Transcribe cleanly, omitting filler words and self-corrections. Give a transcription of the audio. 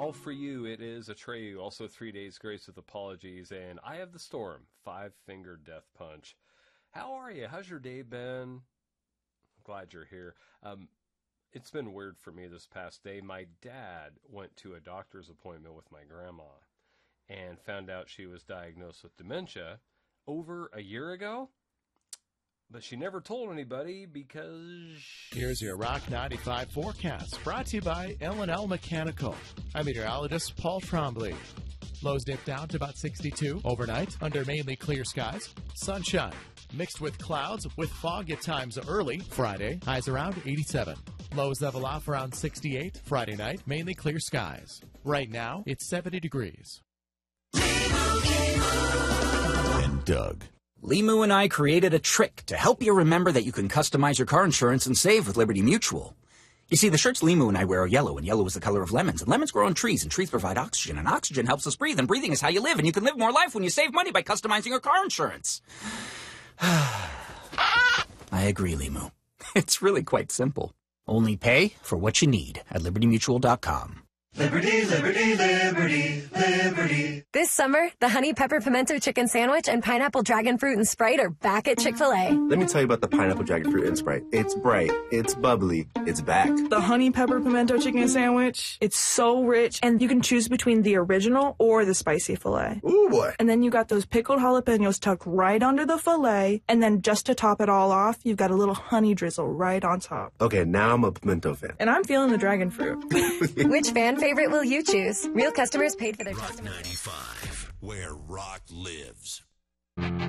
Well, for you, it is Atreyu, also 3 days grace with apologies, and I have the storm, five-finger death punch. How are you? How's your day been? I'm glad you're here. It's been weird for me this past day. My dad went to a doctor's appointment with my grandma and found out she was diagnosed with dementia over a year ago. But she never told anybody because... Here's your Rock 95 forecast, brought to you by L&L Mechanical. I'm meteorologist Paul Trombley. Lows dip down to about 62 overnight under mainly clear skies. Sunshine mixed with clouds with fog at times early Friday. Highs around 87. Lows level off around 68 Friday night. Mainly clear skies. Right now, it's 70 degrees. And Doug. Limu and I created a trick to help you remember that you can customize your car insurance and save with Liberty Mutual. You see, the shirts Limu and I wear are yellow, and yellow is the color of lemons. And lemons grow on trees, and trees provide oxygen, and oxygen helps us breathe, and breathing is how you live, and you can live more life when you save money by customizing your car insurance. I agree, Limu. It's really quite simple. Only pay for what you need at libertymutual.com. Liberty, liberty, liberty, liberty. This summer, the Honey Pepper Pimento Chicken Sandwich and Pineapple Dragon Fruit and Sprite are back at Chick-fil-A. Let me tell you about the Pineapple Dragon Fruit and Sprite. It's bright, it's bubbly, it's back. The Honey Pepper Pimento Chicken Sandwich, it's so rich, and you can choose between the original or the spicy filet. Ooh, boy. And then you got those pickled jalapenos tucked right under the filet, and then just to top it all off, you've got a little honey drizzle right on top. Okay, now I'm a pimento fan. And I'm feeling the dragon fruit. Which fan favorite will you choose? Real customers paid for their Rock testimony. 95, where rock lives.